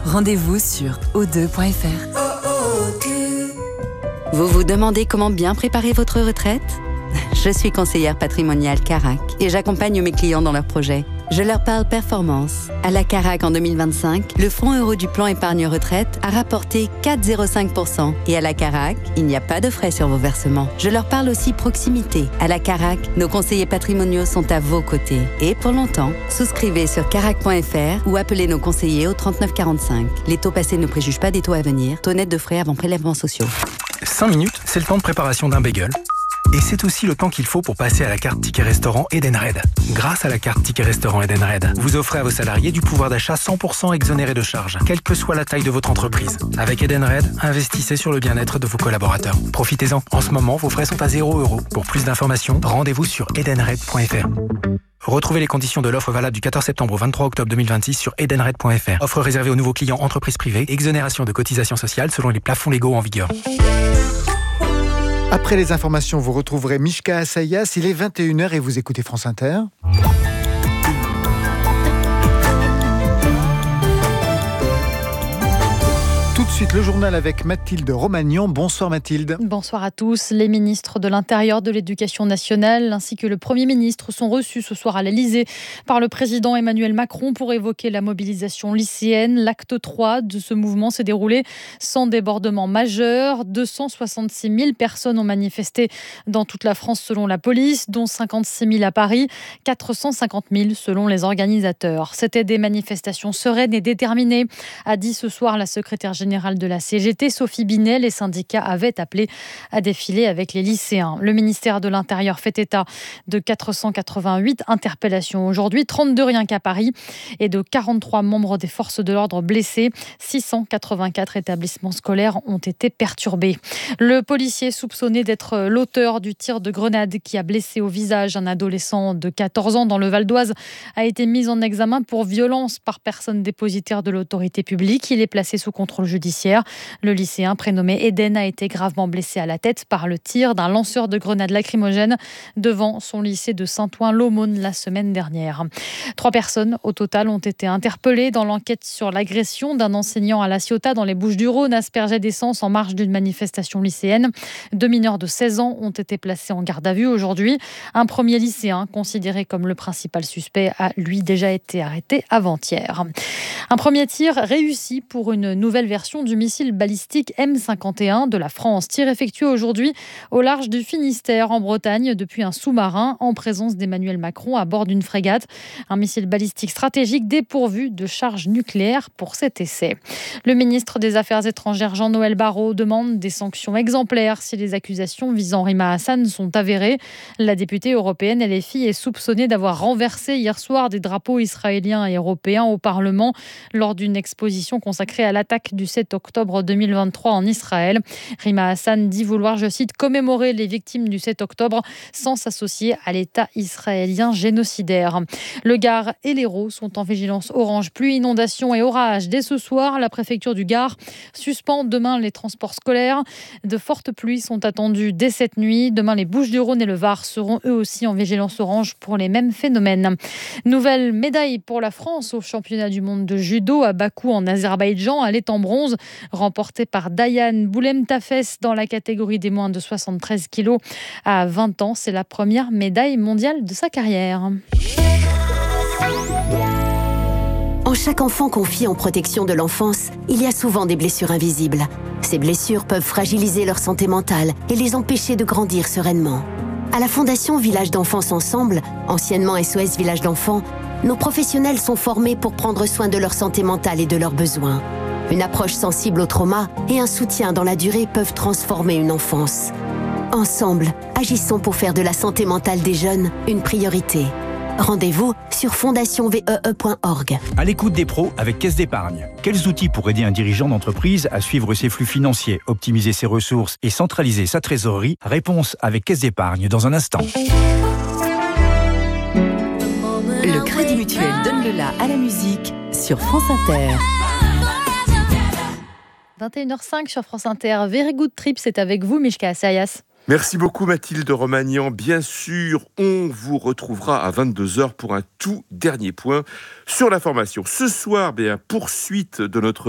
Rendez-vous sur o2.fr. Vous vous demandez comment bien préparer votre retraite ? Je suis conseillère patrimoniale Carac et j'accompagne mes clients dans leurs projets. Je leur parle performance. À la Carac en 2025, le fonds euro du plan épargne retraite a rapporté 4,05%. Et à la Carac, il n'y a pas de frais sur vos versements. Je leur parle aussi proximité. À la Carac, nos conseillers patrimoniaux sont à vos côtés. Et pour longtemps, souscrivez sur carac.fr ou appelez nos conseillers au 3945. Les taux passés ne préjugent pas des taux à venir. Taux net de frais avant prélèvements sociaux. 5 minutes, c'est le temps de préparation d'un bagel. Et c'est aussi le temps qu'il faut pour passer à la carte Ticket Restaurant Edenred. Grâce à la carte Ticket Restaurant Edenred, vous offrez à vos salariés du pouvoir d'achat 100% exonéré de charges, quelle que soit la taille de votre entreprise. Avec Edenred, investissez sur le bien-être de vos collaborateurs. Profitez-en. En ce moment, vos frais sont à 0 €. Pour plus d'informations, rendez-vous sur edenred.fr. Retrouvez les conditions de l'offre valable du 14 septembre au 23 octobre 2026 sur edenred.fr. Offre réservée aux nouveaux clients entreprises privées. Exonération de cotisations sociales selon les plafonds légaux en vigueur. Après les informations, vous retrouverez Mishka Assayas. Il est 21h et vous écoutez France Inter. Tout de suite, le journal avec Mathilde Romagnan. Bonsoir Mathilde. Bonsoir à tous. Les ministres de l'Intérieur, de l'Éducation nationale ainsi que le Premier ministre sont reçus ce soir à l'Élysée par le président Emmanuel Macron pour évoquer la mobilisation lycéenne. L'acte 3 de ce mouvement s'est déroulé sans débordement majeur. 266 000 personnes ont manifesté dans toute la France selon la police, dont 56 000 à Paris, 450 000 selon les organisateurs. C'était des manifestations sereines et déterminées, a dit ce soir la secrétaire générale de la CGT, Sophie Binet. Les syndicats avaient appelé à défiler avec les lycéens. Le ministère de l'Intérieur fait état de 488 interpellations aujourd'hui, 32 rien qu'à Paris, et de 43 membres des forces de l'ordre blessés. 684 établissements scolaires ont été perturbés. Le policier soupçonné d'être l'auteur du tir de grenade qui a blessé au visage un adolescent de 14 ans dans le Val d'Oise a été mis en examen pour violence par personne dépositaire de l'autorité publique. Il est placé sous contrôle judiciaire. Le lycéen prénommé Eden a été gravement blessé à la tête par le tir d'un lanceur de grenades lacrymogènes devant son lycée de Saint-Ouen-l'Aumône la semaine dernière. 3 personnes au total ont été interpellées dans l'enquête sur l'agression d'un enseignant à La Ciotat dans les Bouches-du-Rhône, aspergé d'essence en marge d'une manifestation lycéenne. 2 mineurs de 16 ans ont été placés en garde à vue aujourd'hui. Un premier lycéen, considéré comme le principal suspect, a lui déjà été arrêté avant-hier. Un premier tir réussi pour une nouvelle version du missile balistique M51 de la France. Tir effectué aujourd'hui au large du Finistère en Bretagne depuis un sous-marin en présence d'Emmanuel Macron à bord d'une frégate. Un missile balistique stratégique dépourvu de charge nucléaire pour cet essai. Le ministre des Affaires étrangères Jean-Noël Barrot demande des sanctions exemplaires si les accusations visant Rima Hassan sont avérées. La députée européenne LFI est soupçonnée d'avoir renversé hier soir des drapeaux israéliens et européens au Parlement lors d'une exposition consacrée à l'attaque du 7 octobre 2023 en Israël. Rima Hassan dit vouloir, je cite, commémorer les victimes du 7 octobre sans s'associer à l'État israélien génocidaire. Le Gard et l'Hérault sont en vigilance orange pluie, inondation et orage. Dès ce soir, la préfecture du Gard suspend demain les transports scolaires. De fortes pluies sont attendues dès cette nuit. Demain, les Bouches-du-Rhône et le Var seront eux aussi en vigilance orange pour les mêmes phénomènes. Nouvelle médaille pour la France au championnat du monde de judo à Bakou en Azerbaïdjan. Elle est en bronze, remportée par Dayan Boulem-Tafes dans la catégorie des moins de 73 kilos. À 20 ans, c'est la première médaille mondiale de sa carrière. En chaque enfant confié en protection de l'enfance, il y a souvent des blessures invisibles. Ces blessures peuvent fragiliser leur santé mentale et les empêcher de grandir sereinement. À la Fondation Village d'Enfance Ensemble, anciennement SOS Village d'Enfants, nos professionnels sont formés pour prendre soin de leur santé mentale et de leurs besoins. Une approche sensible au trauma et un soutien dans la durée peuvent transformer une enfance. Ensemble, agissons pour faire de la santé mentale des jeunes une priorité. Rendez-vous sur fondationvee.org. À l'écoute des pros avec Caisse d'épargne. Quels outils pour aider un dirigeant d'entreprise à suivre ses flux financiers, optimiser ses ressources et centraliser sa trésorerie? Réponse avec Caisse d'épargne dans un instant. Le Crédit Mutuel donne le la à la musique sur France Inter. 21h05 sur France Inter. Very Good Trip, c'est avec vous, Mishka Assayas. Merci beaucoup Mathilde Romagnan. Bien sûr, on vous retrouvera à 22h pour un tout dernier point sur l'information. Ce soir, poursuite de notre